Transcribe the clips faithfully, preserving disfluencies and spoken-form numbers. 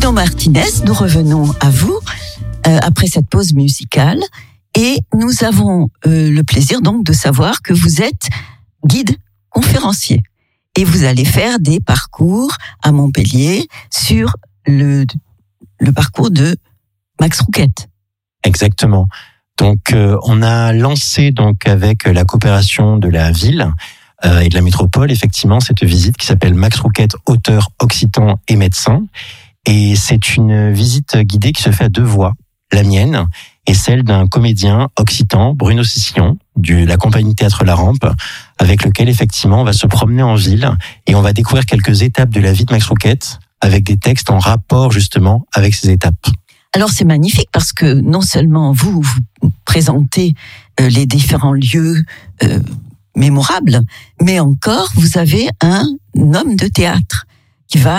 Bruno Martinez, nous revenons à vous euh, après cette pause musicale et nous avons euh, le plaisir donc de savoir que vous êtes guide conférencier et vous allez faire des parcours à Montpellier sur le, le parcours de Max Rouquette. Exactement. Donc euh, on a lancé donc avec la coopération de la ville euh, et de la métropole effectivement cette visite qui s'appelle Max Rouquette, auteur occitan et médecin. Et c'est une visite guidée qui se fait à deux voix, la mienne et celle d'un comédien occitan, Bruno Cicillon, de la compagnie Théâtre La Rampe, avec lequel effectivement on va se promener en ville et on va découvrir quelques étapes de la vie de Max Rouquette avec des textes en rapport justement avec ces étapes. Alors c'est magnifique parce que non seulement vous, vous présentez euh, les différents lieux euh, mémorables, mais encore vous avez un homme de théâtre qui va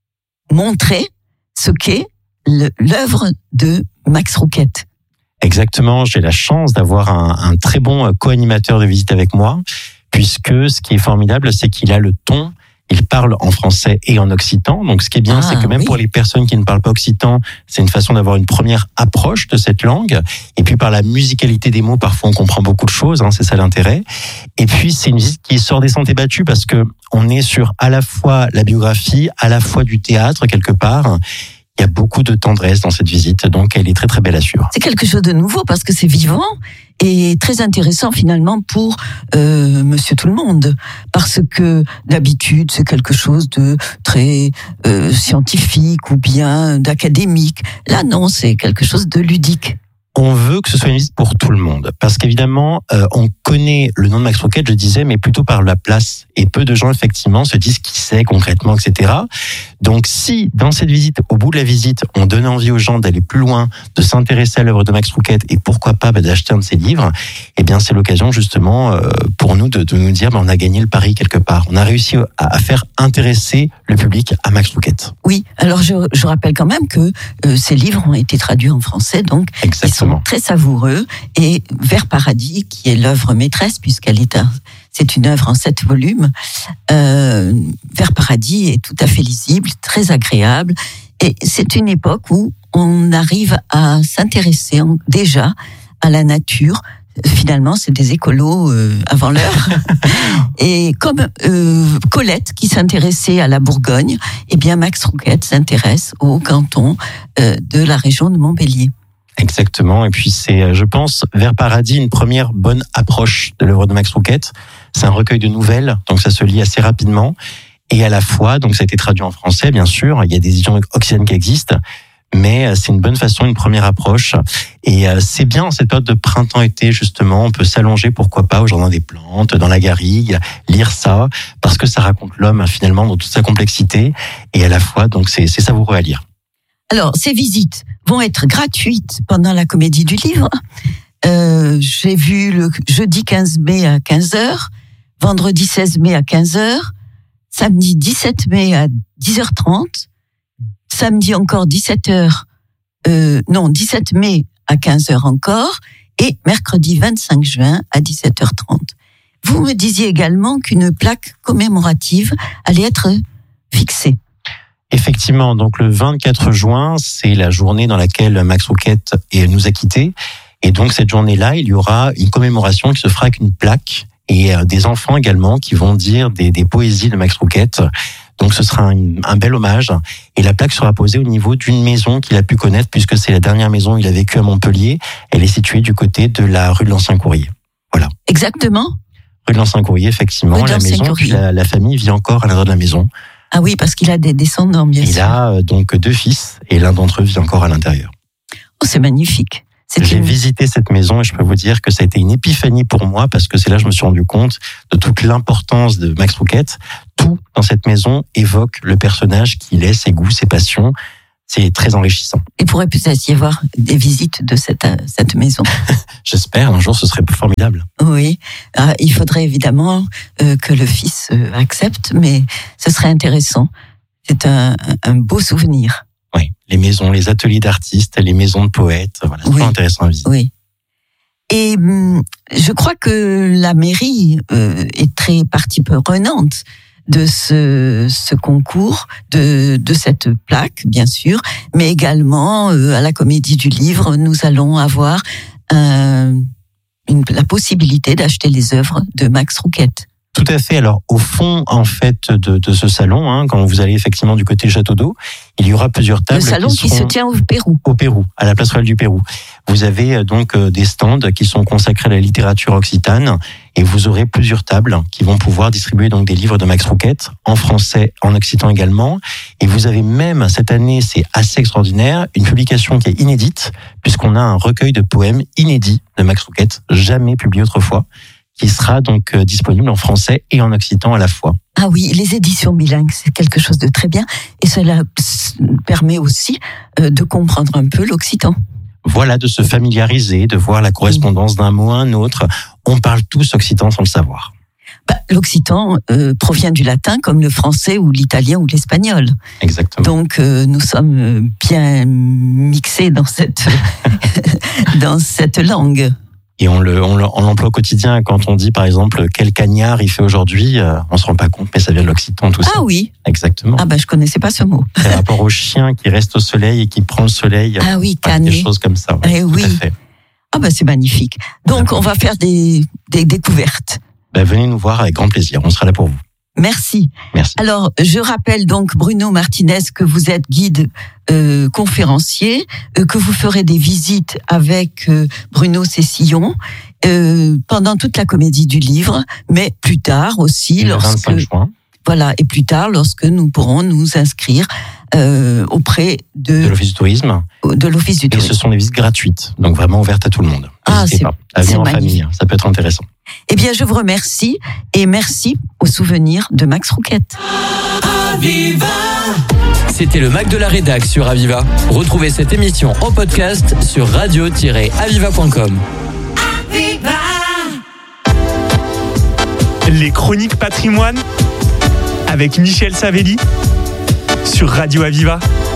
montrer ce qu'est le, l'œuvre de Max Rouquette. Exactement, j'ai la chance d'avoir un, un très bon co-animateur de visite avec moi, puisque ce qui est formidable, c'est qu'il a le ton, il parle en français et en occitan. Donc ce qui est bien, ah, c'est que même oui. pour les personnes qui ne parlent pas occitan, c'est une façon d'avoir une première approche de cette langue. Et puis par la musicalité des mots, parfois on comprend beaucoup de choses, hein, c'est ça l'intérêt. Et puis c'est une visite qui sort des sentiers battus parce que on est sur à la fois la biographie, à la fois du théâtre quelque part. Il y a beaucoup de tendresse dans cette visite, donc elle est très très belle à suivre. C'est quelque chose de nouveau parce que c'est vivant et très intéressant finalement pour euh, Monsieur Tout-le-Monde, parce que d'habitude c'est quelque chose de très euh, scientifique ou bien d'académique. Là non, c'est quelque chose de ludique. On veut que ce soit une visite pour tout le monde, parce qu'évidemment, euh, on connaît le nom de Max Rouquette, je disais, mais plutôt par la place. Et peu de gens, effectivement, se disent qui c'est concrètement, et cetera. Donc, si, dans cette visite, au bout de la visite, on donne envie aux gens d'aller plus loin, de s'intéresser à l'œuvre de Max Rouquette, et pourquoi pas bah, d'acheter un de ses livres, eh bien, c'est l'occasion, justement, euh, pour nous de, de nous dire, bah, on a gagné le pari quelque part. On a réussi à, à faire intéresser le public à Max Rouquette. Oui, alors je, je rappelle quand même que euh, ces livres ont été traduits en français, donc exactement. Ils sont très savoureux. Et Vers Paradis, qui est l'œuvre maîtresse, puisqu'elle est un, c'est une œuvre en sept volumes, euh, Vers Paradis est tout à fait lisible, très agréable. Et c'est une époque où on arrive à s'intéresser en, déjà à la nature. Finalement, c'est des écolos euh, avant l'heure. Et comme euh, Colette, qui s'intéressait à la Bourgogne, eh bien Max Rouquette s'intéresse au canton euh, de la région de Montpellier. Exactement. Et puis c'est, je pense, Vers Paradis, une première bonne approche de l'œuvre de Max Rouquette. C'est un recueil de nouvelles, donc ça se lit assez rapidement. Et à la fois, donc ça a été traduit en français, bien sûr. Il y a des éditions occitanes qui existent. Mais c'est une bonne façon, une première approche. Et c'est bien en cette période de printemps-été, justement, on peut s'allonger, pourquoi pas, au jardin des plantes, dans la garrigue, lire ça, parce que ça raconte l'homme, finalement, dans toute sa complexité. Et à la fois, donc c'est, c'est savoureux à lire. Alors, ces visites vont être gratuites pendant la Comédie du Livre. Euh, j'ai vu le jeudi quinze mai à quinze heures, vendredi seize mai à quinze heures, samedi dix-sept mai à dix heures trente, samedi encore dix-sept heures, euh, non, dix-sept mai à quinze heures encore, et mercredi vingt-cinq juin à dix-sept heures trente. Vous me disiez également qu'une plaque commémorative allait être fixée. Effectivement, donc le vingt-quatre juin, c'est la journée dans laquelle Max Rouquette nous a quittés. Et donc cette journée-là, il y aura une commémoration qui se fera avec une plaque et des enfants également qui vont dire des, des poésies de Max Rouquette. Donc ce sera un, un bel hommage. Et la plaque sera posée au niveau d'une maison qu'il a pu connaître, puisque c'est la dernière maison où il a vécu à Montpellier. Elle est située du côté de la rue de l'Ancien Courrier. Voilà. Exactement. Rue de l'Ancien Courrier, effectivement. Rue de la maison, puis la, la famille vit encore à l'intérieur de la maison. Ah oui, parce qu'il a des descendants, bien sûr. Il a donc deux fils et l'un d'entre eux vit encore à l'intérieur. Oh, c'est magnifique. C'est J'ai une... visité cette maison et je peux vous dire que ça a été une épiphanie pour moi parce que c'est là que je me suis rendu compte de toute l'importance de Max Rouquette. Tout dans cette maison évoque le personnage qu'il est, ses goûts, ses passions. C'est très enrichissant. Il pourrait peut-être y avoir des visites de cette, cette maison. J'espère, un jour ce serait formidable. Oui, ah, il faudrait évidemment euh, que le fils euh, accepte, mais ce serait intéressant. C'est un, un beau souvenir. Oui, les maisons, les ateliers d'artistes, les maisons de poètes, voilà, c'est oui. intéressant à visiter. Oui. Et hum, je crois que la mairie euh, est très partie prenante de ce, ce concours, de, de cette plaque, bien sûr, mais également euh, à la Comédie du Livre, nous allons avoir un, une, la possibilité d'acheter les œuvres de Max Rouquette. Tout à fait. Alors, au fond, en fait, de, de ce salon, hein, quand vous allez effectivement du côté Château d'Eau, il y aura plusieurs tables. Le salon qui, qui se tient au Pérou. Au Pérou, à la place royale du Pérou. Vous avez donc des stands qui sont consacrés à la littérature occitane et vous aurez plusieurs tables qui vont pouvoir distribuer donc des livres de Max Rouquette, en français, en occitan également. Et vous avez même, cette année, c'est assez extraordinaire, une publication qui est inédite, puisqu'on a un recueil de poèmes inédits de Max Rouquette, jamais publié autrefois, qui sera donc disponible en français et en occitan à la fois. Ah oui, les éditions bilingues, c'est quelque chose de très bien et cela permet aussi de comprendre un peu l'occitan. Voilà, de se familiariser, de voir la correspondance d'un mot à un autre. On parle tous occitan sans le savoir. Bah, l'occitan euh, provient du latin comme le français ou l'italien ou l'espagnol. Exactement. Donc euh, nous sommes bien mixés dans cette, dans cette langue. Et on, le, on l'emploie au quotidien. Quand on dit, par exemple, quel cagnard il fait aujourd'hui, euh, on se rend pas compte, mais ça vient de l'occitan, tout ça. Ah oui. Exactement. Ah ben, je connaissais pas ce mot. C'est rapport au chien qui reste au soleil et qui prend le soleil. Ah oui, cané. Des choses comme ça. Ouais, eh tout oui. à fait. Ah ben, c'est magnifique. Donc, on va faire des, des découvertes. Ben, venez nous voir avec grand plaisir. On sera là pour vous. Merci. Merci. Alors, je rappelle donc, Bruno Martinez, que vous êtes guide euh, conférencier, euh, que vous ferez des visites avec euh, Bruno Cessillon euh, pendant toute la Comédie du Livre, mais plus tard aussi, le lorsque vingt-cinq juin. Voilà, et plus tard, lorsque nous pourrons nous inscrire euh, auprès de, de l'Office du Tourisme. De l'Office du Tourisme. Et ce sont des visites gratuites, donc vraiment ouvertes à tout le monde. Ah, N'hésitez pas à venir en famille, ça peut être intéressant. Eh bien, je vous remercie et merci au souvenir de Max Rouquette. Aviva. C'était le Mac de la Rédac sur Aviva. Retrouvez cette émission en podcast sur radio tiret aviva point com. Aviva. Les chroniques patrimoine avec Michel Savelli sur Radio Aviva.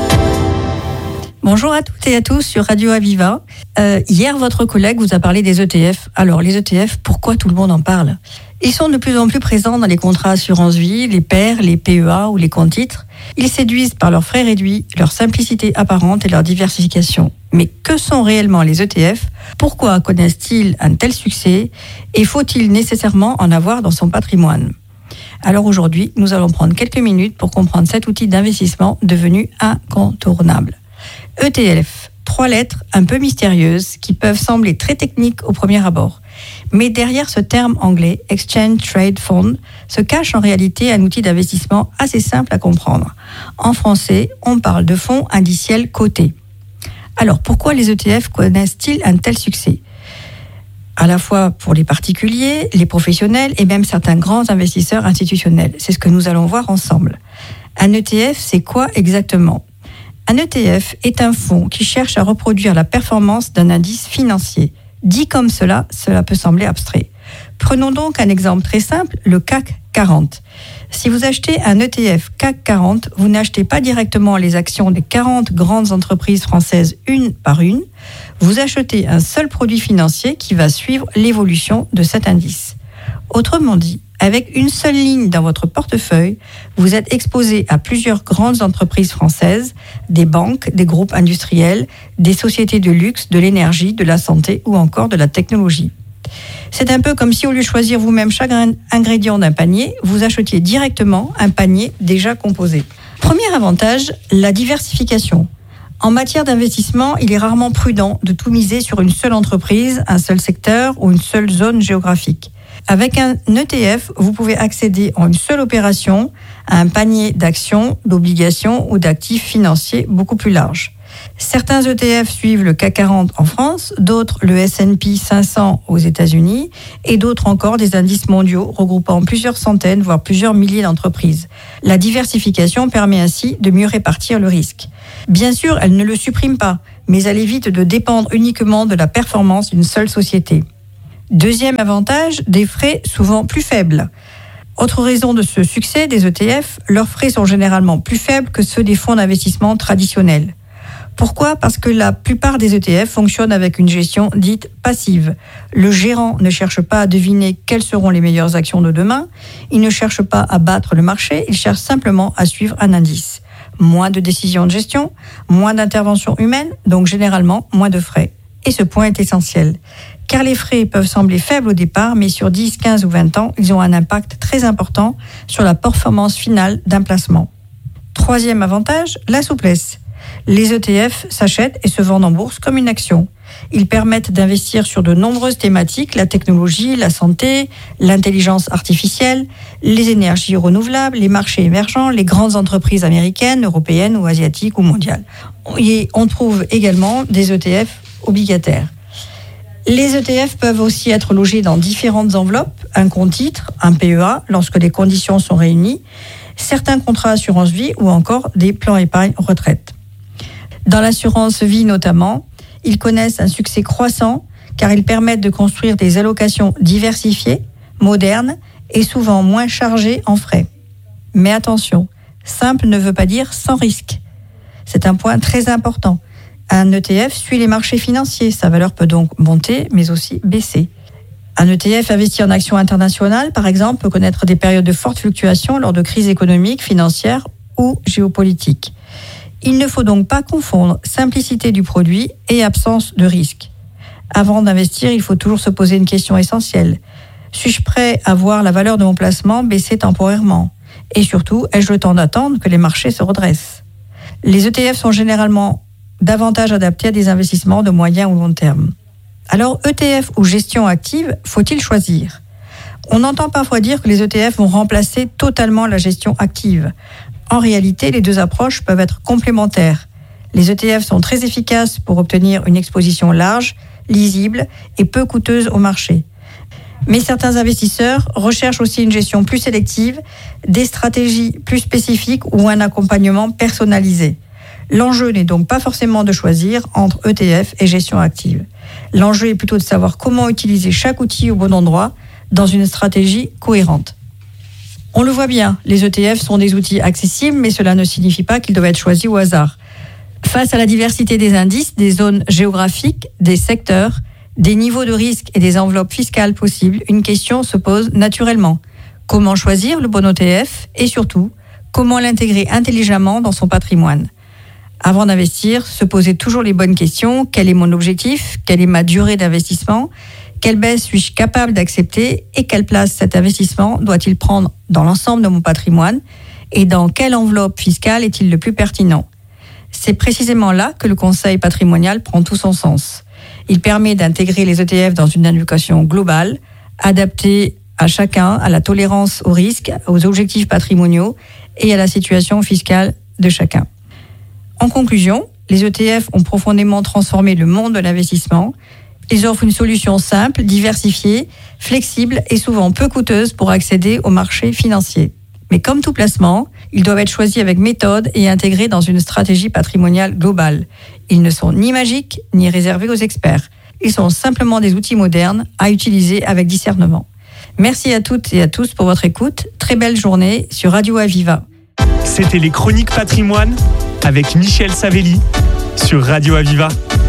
Bonjour à toutes et à tous sur Radio Aviva. Euh, hier, votre collègue vous a parlé des E T F. Alors, les E T F, pourquoi tout le monde en parle ? Ils sont de plus en plus présents dans les contrats assurance-vie, les P E R, les P E A ou les comptes-titres. Ils séduisent par leurs frais réduits, leur simplicité apparente et leur diversification. Mais que sont réellement les E T F ? Pourquoi connaissent-ils un tel succès ? Et faut-il nécessairement en avoir dans son patrimoine ? Alors aujourd'hui, nous allons prendre quelques minutes pour comprendre cet outil d'investissement devenu incontournable. E T F, trois lettres un peu mystérieuses qui peuvent sembler très techniques au premier abord. Mais derrière ce terme anglais, Exchange Trade Fund, se cache en réalité un outil d'investissement assez simple à comprendre. En français, on parle de fonds indiciels cotés. Alors pourquoi les E T F connaissent-ils un tel succès ? À la fois pour les particuliers, les professionnels et même certains grands investisseurs institutionnels. C'est ce que nous allons voir ensemble. Un E T F, c'est quoi exactement ? Un E T F est un fonds qui cherche à reproduire la performance d'un indice financier. Dit comme cela, cela peut sembler abstrait. Prenons donc un exemple très simple, le C A C quarante. Si vous achetez un E T F C A C quarante, vous n'achetez pas directement les actions des quarante grandes entreprises françaises une par une. Vous achetez un seul produit financier qui va suivre l'évolution de cet indice. Autrement dit, avec une seule ligne dans votre portefeuille, vous êtes exposé à plusieurs grandes entreprises françaises, des banques, des groupes industriels, des sociétés de luxe, de l'énergie, de la santé ou encore de la technologie. C'est un peu comme si au lieu de choisir vous-même chaque ingrédient d'un panier, vous achetiez directement un panier déjà composé. Premier avantage, la diversification. En matière d'investissement, il est rarement prudent de tout miser sur une seule entreprise, un seul secteur ou une seule zone géographique. Avec un E T F, vous pouvez accéder en une seule opération à un panier d'actions, d'obligations ou d'actifs financiers beaucoup plus large. Certains E T F suivent le C A C quarante en France, d'autres le S and P cinq cents aux États-Unis et d'autres encore des indices mondiaux regroupant plusieurs centaines, voire plusieurs milliers d'entreprises. La diversification permet ainsi de mieux répartir le risque. Bien sûr, elle ne le supprime pas, mais elle évite de dépendre uniquement de la performance d'une seule société. Deuxième avantage, des frais souvent plus faibles. Autre raison de ce succès des E T F, leurs frais sont généralement plus faibles que ceux des fonds d'investissement traditionnels. Pourquoi ? Parce que la plupart des E T F fonctionnent avec une gestion dite passive. Le gérant ne cherche pas à deviner quelles seront les meilleures actions de demain, il ne cherche pas à battre le marché, il cherche simplement à suivre un indice. Moins de décisions de gestion, moins d'interventions humaines, donc généralement moins de frais. Et ce point est essentiel, car les frais peuvent sembler faibles au départ, mais sur dix, quinze ou vingt ans, ils ont un impact très important sur la performance finale d'un placement. Troisième avantage, la souplesse. Les E T F s'achètent et se vendent en bourse comme une action. Ils permettent d'investir sur de nombreuses thématiques, la technologie, la santé, l'intelligence artificielle, les énergies renouvelables, les marchés émergents, les grandes entreprises américaines, européennes ou asiatiques ou mondiales. Et on trouve également des E T F obligataires. Les E T F peuvent aussi être logés dans différentes enveloppes, un compte titre, un P E A, lorsque les conditions sont réunies, certains contrats assurance vie ou encore des plans épargne retraite. Dans l'assurance vie notamment, ils connaissent un succès croissant car ils permettent de construire des allocations diversifiées, modernes et souvent moins chargées en frais. Mais attention, simple ne veut pas dire sans risque. C'est un point très important. Un E T F suit les marchés financiers, sa valeur peut donc monter mais aussi baisser. Un E T F investi en actions internationales, par exemple, peut connaître des périodes de fortes fluctuations lors de crises économiques, financières ou géopolitiques. Il ne faut donc pas confondre simplicité du produit et absence de risque. Avant d'investir, il faut toujours se poser une question essentielle. Suis-je prêt à voir la valeur de mon placement baisser temporairement ? Et surtout, ai-je le temps d'attendre que les marchés se redressent ? Les E T F sont généralement davantage adaptés à des investissements de moyen ou long terme. Alors, E T F ou gestion active, faut-il choisir ? On entend parfois dire que les E T F vont remplacer totalement la gestion active. En réalité, les deux approches peuvent être complémentaires. Les E T F sont très efficaces pour obtenir une exposition large, lisible et peu coûteuse au marché. Mais certains investisseurs recherchent aussi une gestion plus sélective, des stratégies plus spécifiques ou un accompagnement personnalisé. L'enjeu n'est donc pas forcément de choisir entre E T F et gestion active. L'enjeu est plutôt de savoir comment utiliser chaque outil au bon endroit dans une stratégie cohérente. On le voit bien, les E T F sont des outils accessibles, mais cela ne signifie pas qu'ils doivent être choisis au hasard. Face à la diversité des indices, des zones géographiques, des secteurs, des niveaux de risque et des enveloppes fiscales possibles, une question se pose naturellement. Comment choisir le bon E T F et surtout, comment l'intégrer intelligemment dans son patrimoine ? Avant d'investir, se poser toujours les bonnes questions. Quel est mon objectif ? Quelle est ma durée d'investissement ? Quelle baisse suis-je capable d'accepter et quelle place cet investissement doit-il prendre dans l'ensemble de mon patrimoine et dans quelle enveloppe fiscale est-il le plus pertinent ? C'est précisément là que le conseil patrimonial prend tout son sens. Il permet d'intégrer les E T F dans une allocation globale, adaptée à chacun, à la tolérance au risque, aux objectifs patrimoniaux et à la situation fiscale de chacun. En conclusion, les E T F ont profondément transformé le monde de l'investissement. Ils offrent une solution simple, diversifiée, flexible et souvent peu coûteuse pour accéder au marché financier. Mais comme tout placement, ils doivent être choisis avec méthode et intégrés dans une stratégie patrimoniale globale. Ils ne sont ni magiques ni réservés aux experts. Ils sont simplement des outils modernes à utiliser avec discernement. Merci à toutes et à tous pour votre écoute. Très belle journée sur Radio Aviva. C'était les Chroniques Patrimoine avec Michel Savelli sur Radio Aviva.